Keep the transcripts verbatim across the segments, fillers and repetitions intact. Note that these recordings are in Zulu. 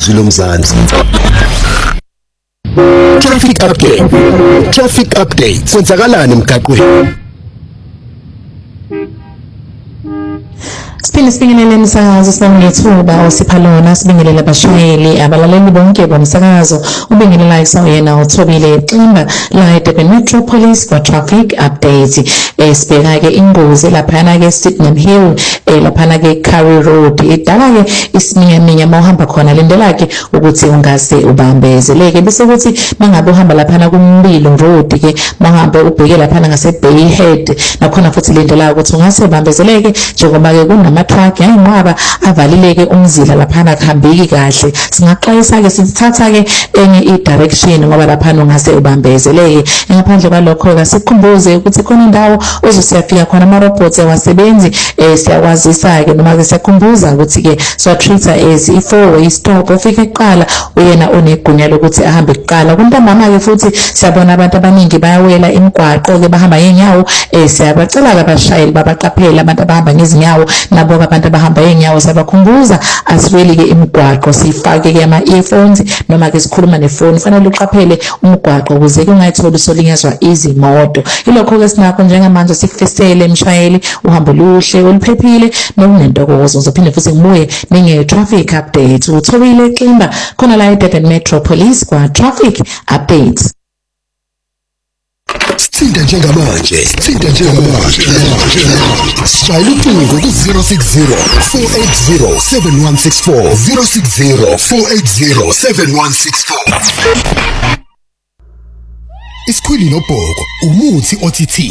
izwi lomzansi. Traffic update. Traffic update. Kwenzakalani emgaqweni? Siphinde sibingelele umsakazo singethuba osiphalona sibingelele abashayeli abalaleli bonke bomsakazo ubingelela isawuyena uThobile Ximba la eDurban Metropolis for traffic update. Esibheka ke ingozi lapha ke Sydenham Hill lapha ke Curry Road idala ke isiminyaminya mawuhamba khona lendela ke ukuthi ungase ubambezeleke bese ukuthi mangabe uhamba lapha kuMbilo Road ke mangaba ubheke lapha ngase Bayhead nakhona futhi lendela ukuthi ungase ubambezeleke njengoba ke kunama truck yayinqaba avalileke umzila lapha kuhambeki kahle singaxwayisa ke sithatha ke enye i-direction ngoba lapha ungase ubambezeleke. Ngaphandle kwalokho ke sikhumbuze ukuthi khona indawo ozosiyafika khona ama robots ewasebenzi eh siyakwazisa ke noma ke siyakhumbuza ukuthi ke so treat as i four way stop ofike eqala uyena onegunya lokuthi ahambe eqala kuntamama ke futhi siyabona abantu abaningi bayawela imigwaqo ke bahamba ngenyawo eh siyabacela ke abashayeli babaqaphela abantu abahamba ngezinyawo nabo abantu abahamba ngenyawo siyabakhumbuza asiweli ke imigwaqo sifake ke ama earphones noma ke sikhuluma nefoni fanele uqaphele umgwaqo ukuze kungayitholi solinyazwa izimoto. Ilokho ke sinakho njengamanje sikufisele mshayeli uhambo luhle oluphephile nokunentokozo. Uzophinde futhi ngibuye ninge traffic update uThobile Ximba khona la eDurban Metropolis kwa traffic updates. Sithinda njengamanje, sithinda njengamanje. Shayela ucingo ku zero six zero four eight zero seven one six four zero six zero four eight zero seven one six four. Isikhwili nobhoko umuthi othi.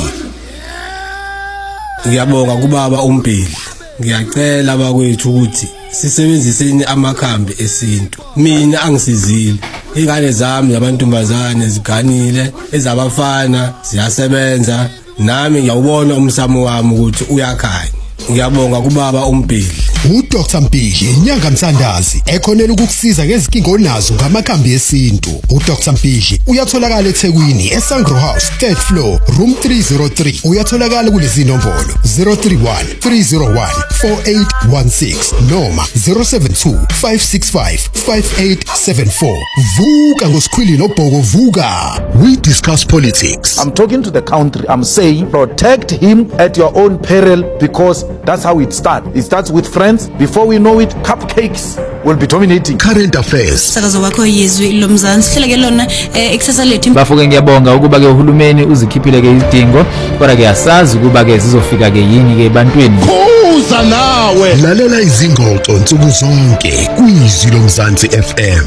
Ngiyabonga kubaba uMbili. Ngiyacela bakwethu ukuthi sisebenziseni amakhambi esintu. Mina angisizile. Ingane zami zabantombazane ziganile, ezabafana ziyasebenza. Nami ngiyawubona umsamo wami ukuthi uyakhanya. Ngiyabonga kubaba uMbili. uDoctor Mpili inyanga Mthandazi ekhonela ukukusiza ngezinkinga onazo ngamakhambi esintu. uDoctor Mpili uyatholakala eThekwini eSangro House third floor room three oh three. Uyatholakala kulezi nombolo zero three one three zero one four eight one six noma zero seven two five six five five eight seven four. Vuka ngosikhwili nobhoko vuka. We discuss politics. I'm talking to the country. I'm saying protect him at your own peril because that's how it starts. It starts with friends. Before we know it, cupcakes will be dominating. Current affairs. Sakazo wakho yizwi lomzansi hleleke lona eksasa lethu. Bafuke ngiyabonga ukuba ke uhulumeni uzikhiphile ke izidingo kodwa ke asazi ukuba ke zizofika ke yini ke ebantwini. Kuza nawe. Lalela izingxoxo nsuku zonke kwizwi lomzansi F M.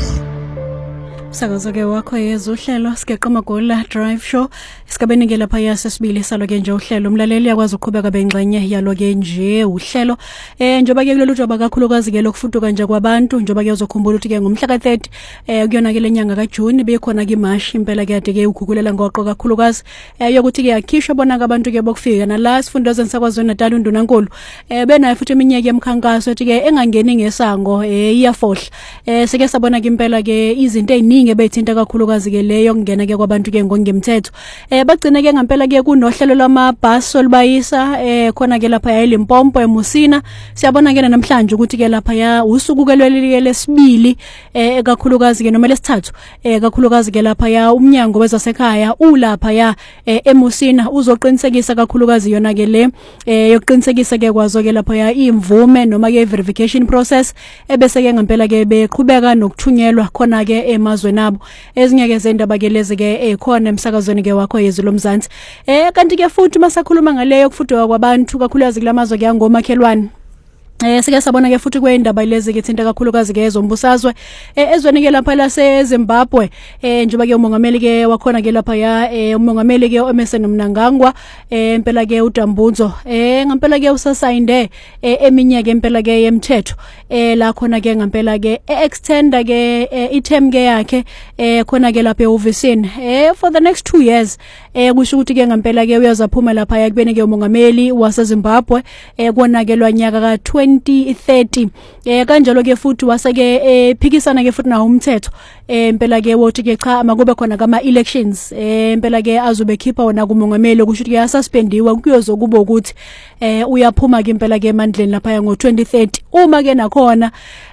Sakazo ke wakho yezwe uhlelo sigeqa amagola drive show isikabeni ke lapha yasesibili salo ke nje uhlelo umlaleli yakwazi ukuqhubeka bengxenye yalo ke nje uhlelo eh njoba ke kulolu joba kakhulukazi ke lokufuduka nje kwabantu njoba ke uzokhumbula ukuthi ke ngomhla ka thirty eh kuyona ke lenyanga ka June bekhona ke March impela ke ade ke ukhukulela ngoqo kakhulukazi eh yokuthi ke yakhishwa bona abantu ke bokufika nala sifundazweni sakwazona Natal uNdunankulu eh benayo futhi iminyeke yemkhankaso ethi ke engangeni ngesango eh iyafohla eh sike sabona ke impela ke izinto eziningi ebethinta kakhulukazi ke leyo kungena ke kwabantu ke ngongemthetho eh bagcina ke ngempela ke kunohlelo lwamabus olubayisa eh khona ke lapha eLimpopo eMusina siyabona ke namhlanje ukuthi ke lapha ya usuku ke lesibili eh kakhulukazi ke noma lesithathu eh kakhulukazi ke lapha ya umnyango wezasekhaya ulapha ya eMusina uzoqinisekisa kakhulukazi yona ke le eh yokuqinisekisa ke kwazo ke lapha ya imvume noma ke verification process ebese ke ngempela ke beqhubeka nokuthunyelwa khona ke emazweni nabo ezinye ke zendaba ke lezi ke ekhona emsakazweni ke wakho yezwe lomzansi eh kanti ke futhi masakhuluma ngaleyo kufudwa kwabantu kakhulukazi kulamazwe ke ngomakhelwane Eh sike sabona ke futhi kwendaba lezi ke thinta kakhulukazi ke ezombusazwe eh ezweni ke lapha la seZimbabwe eh njoba ke umongameli ke wakhona ke lapha ya eh umongameli ke Emmerson Mnangagwa eh impela ke uDambunzo eh ngempela ke usasayinde eh eminyaka impela ke yemthetho eh la khona ke ngempela ke extenda ke item ke yakhe eh khona ke lapha eovisini eh for the next two years eh kusho ukuthi ke ngempela ke uyazaphuma lapha ya kubene ke umongameli waseZimbabwe eh konakelwa nyaka ka twenty thirty eh kanjalo ke futhi waseke ephikisana ke futhi na umthetho eh impela ke wothi ke cha makube khona kama elections eh impela ke azobe khipha wona kumongameli kusho ukuthi ke suspendiwa kuyozokuba ukuthi eh uyaphuma ke impela ke emandleni lapha ngo twenty thirty uma ke nakhona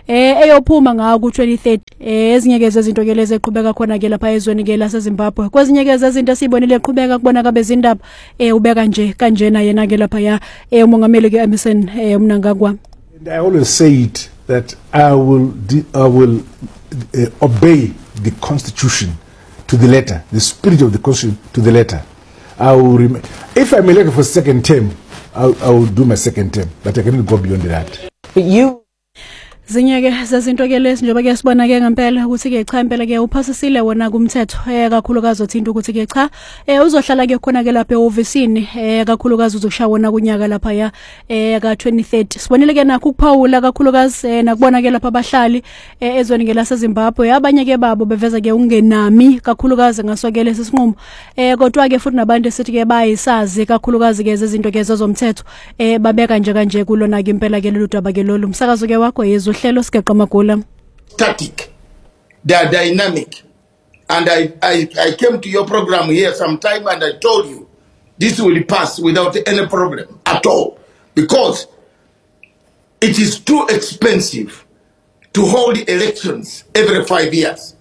eh eyophuma ngawo ku twenty thirty eh ezinyekeze izinto ke lezi eqhubeka khona ke lapha ezweni ke lase Zimbabwe kwezinyekeze izinto esibonile eqhubeka kubona kabe izindaba eh ubeka nje kanjena yena ke lapha ya eh umongameli ke Emmerson eh uMnangagwa. And I always say it that I will I will uh, obey the constitution to the letter, the spirit of the constitution to the letter. I will rem- if I'm elected for second term, I'll, I will do my second term, but I cannot go beyond that. But you Zinyeke sezinto ke lesi njengoba ke sibona ke ngempela ukuthi ke cha impela ke uphasisile wona kumthetho eh kakhulukazi othinta ukuthi ke cha eh uzohlala ke khona ke lapha eofisini eh kakhulukazi uzokushaya wona kunyaka lapha ya eh ka twenty thirty sibonile ke nakho ukuphawula kakhulukazi eh nakubona ke lapha abahlali eh ezweni ke lase Zimbabwe abanye ke babo beveza ke ungenami kakhulukazi ngasoke lesi sinqumo eh kodwa ke futhi nabantu esithi ke bayisazi kakhulukazi ke zezinto ke zezomthetho eh babeka nje kanje kulona ke impela ke lolu daba ke lolu umsakazo ke wakho yezo static, they are dynamic, and I, I, I came to your program here sometime and I told you this will pass without any problem at all, because it is too expensive to hold elections every five years.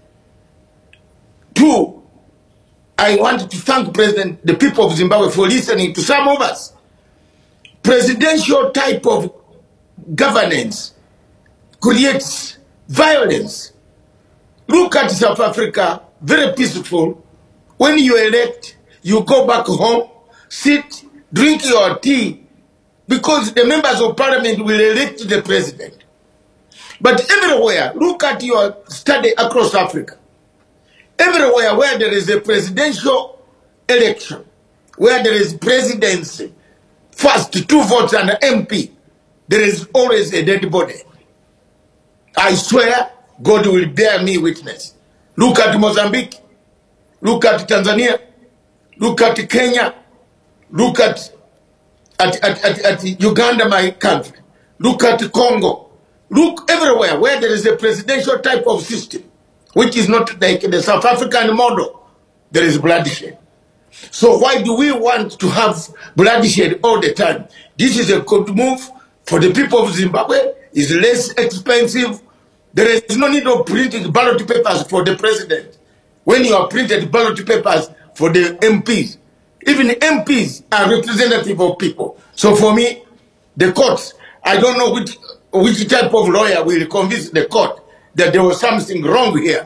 Two, I want to thank President, the people of Zimbabwe for listening to some of us. Presidential type of governance creates violence. Look at South Africa, very peaceful. When you elect, you go back home, sit, drink your tea, because the members of parliament will elect the president. But everywhere, look at your study across Africa. Everywhere where there is a presidential election, where there is presidency, first two votes and an M P, there is always a dead body. I swear, God will bear me witness. Look at Mozambique. Look at Tanzania. Look at Kenya. Look at, at, at, at, at Uganda, my country. Look at Congo. Look everywhere where there is a presidential type of system, which is not like the South African model. There is bloodshed. So why do we want to have bloodshed all the time? This is a good move for the people of Zimbabwe. Is less expensive. There is no need of printing ballot papers for the president when you have printed ballot papers for the M Ps. Even M Ps are representative of people. So for me, the courts, I don't know which which type of lawyer will convince the court that there was something wrong here.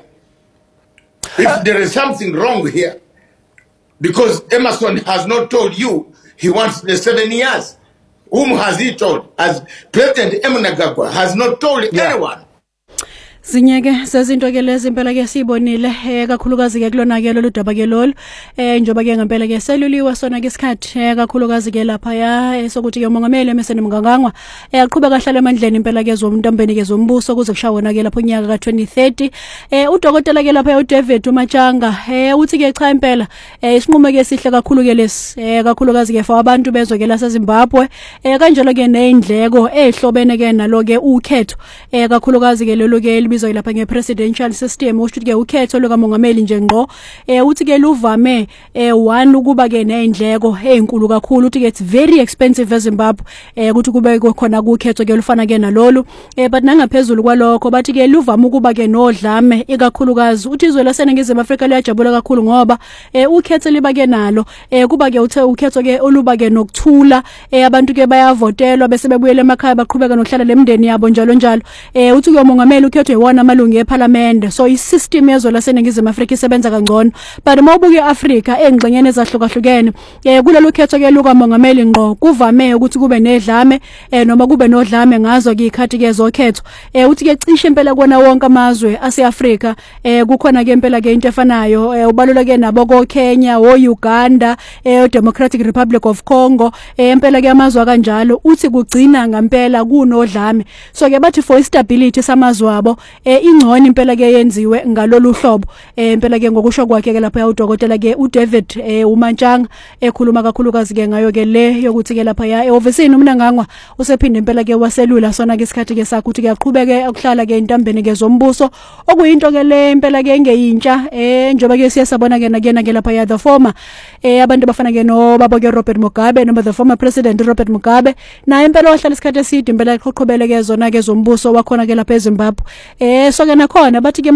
If there is something wrong here, because Emmerson has not told you he wants the seven years. Whom has he told? As President Mnangagwa has not told yeah. anyone. Zinyeke sezinto ke lezi impela ke sibonile eh kakhulukazi ke kulona ke lolu daba ke lolu eh njoba ke ngempela ke seluliwe sona ke isikhathi eh kakhulukazi ke lapha ya sokuthi ke umongameli Emmerson Mnangagwa eh aqhubeka kahlale emandleni impela ke zomuntu ke zombuso kuze kushawona ke lapha unyaka ka twenty thirty eh udokotela ke lapha uDavid Umachanga eh uthi ke cha impela eh isinqumo ke sihle kakhulu ke lesi eh kakhulukazi ke for abantu bezwe ke lase Zimbabwe eh kanjalo ke neindleko ehlobene ke nalo ke ukhetho eh kakhulukazi ke lelo ke izwa lapha ngepresidential system usho ke ukhetho lokamongameli nje ngqo eh uthi ke luvame eh one ukuba ke neindleko ezinkulu kakhulu uthi ke it's very expensive eZimbabwe eh ukuthi kube khona ukhetho ke lufana ke nalolu eh but nangaphezulu kwalokho bathi ke luvame ukuba ke nodlame ikakhulukazi uthi izwe laseNingizimu Afrika liyajabula kakhulu ngoba eh ukhetho liba ke nalo eh kuba ke uthe ukhetho ke oluba ke nokuthula eh abantu ke bayavotelwa bese bebuyele emakhaya baqhubeka nokuhlala lemndeni yabo njalo njalo eh uthi ke umongameli ukhetho wona amalungu eParliament so isystem yezo laseNingizimu Afrika isebenza kangcono but mawubuke eAfrika engxenyeni ezahlukahlukene eh kulelo khetho ke lukamongameli ngqo kuvame ukuthi kube nedlame eh noma kube nodlame ngazo ke ikhathi ke zokhetho eh uthi ke cishe impela kona wonke amazwe aseAfrika eh kukhona ke impela ke into efanayo eh ubaluleke nabo ko Kenya wo Uganda eh Democratic Republic of Congo eh impela ke amazwe kanjalo uthi kugcina ngempela kunodlame so ke bathi for stability samazwe abo eh ingcono impela ke yenziwe ngalolu hlobo eh impela ke ngokusho kwakhe ke lapha udokotela ke uDavid eh uMantshanga ekhuluma kakhulukazi ke ngayo ke le yokuthi ke lapha ya eofisini uMnangagwa usephinde impela ke waselula sona ke isikhathi ke sakho ukuthi kuyaqhubeka ukuhlala ke intambeni ke zombuso okuyinto ke le impela ke ngeyintsha eh njoba ke siyasabona ke nakena ke lapha ya the former eh abantu bafana ke no babo ke Robert Mugabe noma the former president Robert Mugabe na impela wahlala isikhathi eside impela eqhubele ke zona ke zombuso wakhona ke lapha eZimbabwe eh so ke nakhona bathi ke